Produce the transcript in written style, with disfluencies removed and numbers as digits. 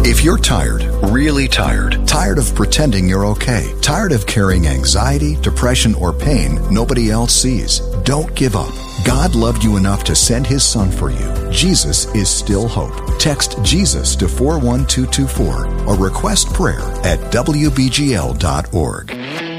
If you're tired, really tired of pretending you're okay, tired of carrying anxiety, depression, or pain nobody else sees, don't give up. God loved you enough to send His Son for you. Jesus is still hope. Text Jesus to 41224 or request prayer at WBGL.org.